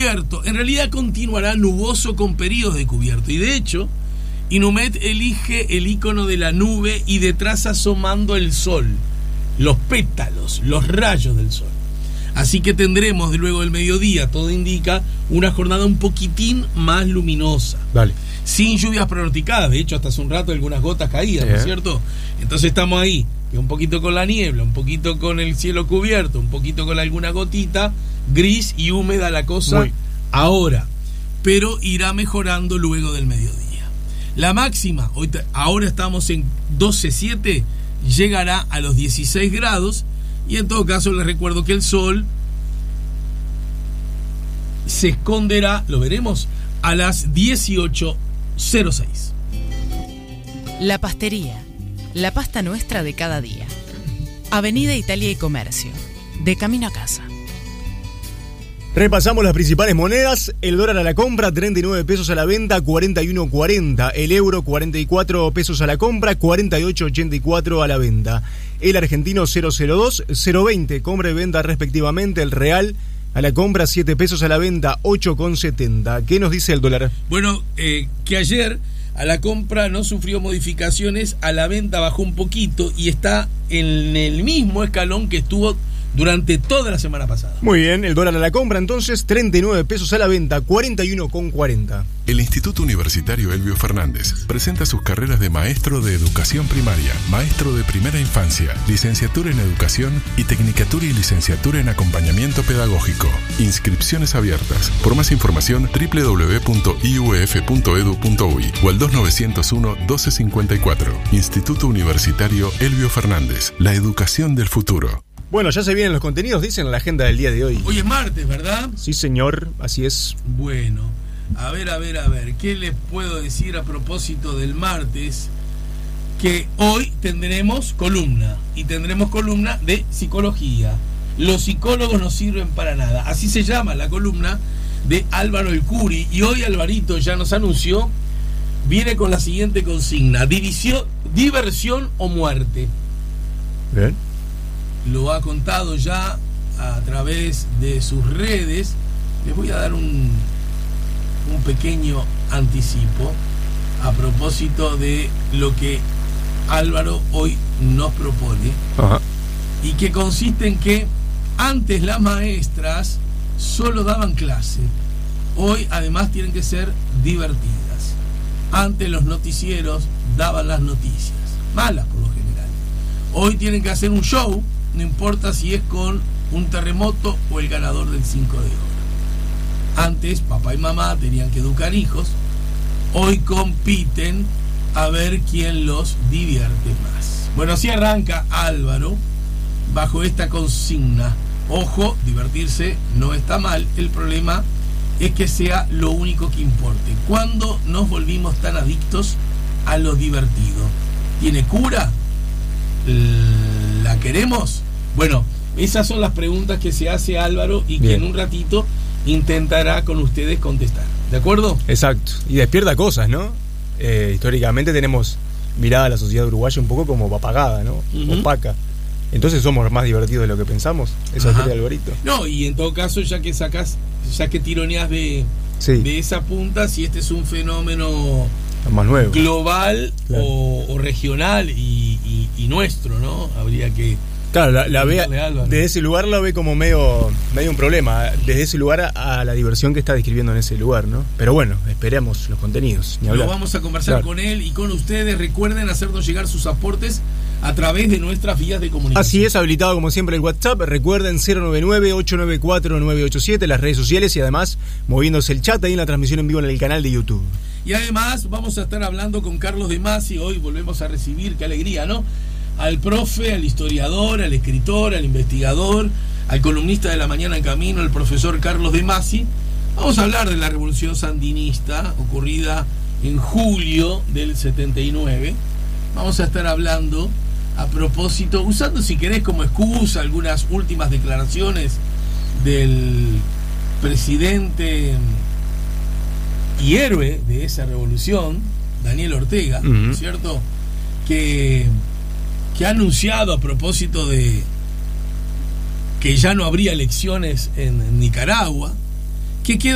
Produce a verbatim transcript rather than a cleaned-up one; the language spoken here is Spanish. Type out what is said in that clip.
cubierto. En realidad continuará nuboso con periodos de cubierto. Y de hecho, Inumet elige el icono de la nube y detrás asomando el sol, los pétalos, los rayos del sol. Así que tendremos luego del mediodía, todo indica, una jornada un poquitín más luminosa. Vale. Sin lluvias pronosticadas. De hecho, hasta hace un rato algunas gotas caídas, ¿no es cierto? Entonces estamos ahí, un poquito con la niebla, un poquito con el cielo cubierto, un poquito con alguna gotita, gris y húmeda la cosa Muy. ahora. Pero irá mejorando luego del mediodía. La máxima, hoy, ahora estamos en doce siete, llegará a los dieciséis grados. Y en todo caso les recuerdo que el sol se esconderá, lo veremos, a las dieciocho cero seis. La Pastería, la pasta nuestra de cada día. Avenida Italia y Comercio, de camino a casa. Repasamos las principales monedas. El dólar a la compra, treinta y nueve pesos a la venta, cuarenta y uno cuarenta. El euro, cuarenta y cuatro pesos a la compra, cuarenta y ocho ochenta y cuatro a la venta. El argentino, cero cero dos, cero veinte, compra y venta respectivamente. El real a la compra, siete pesos a la venta, ocho setenta. ¿Qué nos dice el dólar? Bueno, eh, que ayer a la compra no sufrió modificaciones, a la venta bajó un poquito y está en el mismo escalón que estuvo durante toda la semana pasada. Muy bien, el dólar a la compra entonces, treinta y nueve pesos a la venta, cuarenta y uno cuarenta. El Instituto Universitario Elbio Fernández presenta sus carreras de maestro de educación primaria, maestro de primera infancia, licenciatura en educación y tecnicatura y licenciatura en acompañamiento pedagógico. Inscripciones abiertas. Por más información, doble u doble u doble u punto i u e f punto e d u punto u y o al dos nueve cero uno, doce cincuenta y cuatro. Instituto Universitario Elbio Fernández, la educación del futuro. Bueno, ya se vienen los contenidos, dicen en la agenda del día de hoy. Hoy es martes, ¿verdad? Sí, señor, así es. Bueno, a ver, a ver, a ver, ¿qué les puedo decir a propósito del martes? Que hoy tendremos columna, y tendremos columna de psicología. Los psicólogos no sirven para nada. Así se llama la columna de Álvaro El Curi. Y hoy Alvarito ya nos anunció, viene con la siguiente consigna: división, diversión o muerte. Bien. Lo ha contado ya a través de sus redes. Les voy a dar un, un pequeño anticipo a propósito de lo que Álvaro hoy nos propone. Ajá. Y que consiste en que antes las maestras solo daban clase, hoy además tienen que ser divertidas. Antes los noticieros daban las noticias, malas por lo general. Hoy tienen que hacer un show, no importa si es con un terremoto o el ganador del cinco de oro. Antes papá y mamá tenían que educar hijos, hoy compiten a ver quién los divierte más. Bueno, así arranca Álvaro bajo esta consigna. Ojo, divertirse no está mal, el problema es que sea lo único que importe. ¿Cuándo nos volvimos tan adictos a lo divertido? ¿Tiene cura? ¿La queremos? Bueno, esas son las preguntas que se hace Álvaro y que Bien. en un ratito intentará con ustedes contestar. ¿De acuerdo? Exacto. Y despierta cosas, ¿no? Eh, históricamente tenemos mirada a la sociedad uruguaya un poco como apagada, ¿no? Uh-huh. Opaca. Entonces somos más divertidos de lo que pensamos. Esa sería Alvarito. No, y en todo caso, ya que sacas, ya que tironeas de, sí. de esa punta, si este es un fenómeno más nuevo, global, claro. o, o regional y, y, y nuestro, ¿no? Habría que... Claro, la, la ve, desde ese lugar lo ve como medio, medio un problema, desde ese lugar a, a la diversión que está describiendo en ese lugar, ¿no? Pero bueno, esperemos los contenidos. Ni hablar. Lo vamos a conversar claro. con él y con ustedes. Recuerden hacernos llegar sus aportes a través de nuestras vías de comunicación. Así es, habilitado como siempre el WhatsApp. Recuerden cero nueve nueve, ocho nueve cuatro, nueve ocho siete, las redes sociales y además moviéndose el chat ahí en la transmisión en vivo en el canal de YouTube. Y además vamos a estar hablando con Carlos De Masi. Hoy volvemos a recibir, qué alegría, ¿no? Al profe, al historiador, al escritor, al investigador, al columnista de La Mañana en Camino, el profesor Carlos De Masi. Vamos a hablar de la revolución sandinista ocurrida en julio del setenta y nueve. Vamos a estar hablando a propósito, usando si querés como excusa algunas últimas declaraciones del presidente y héroe de esa revolución, Daniel Ortega, uh-huh. ¿cierto? Que... que ha anunciado a propósito de que ya no habría elecciones en Nicaragua, que quedó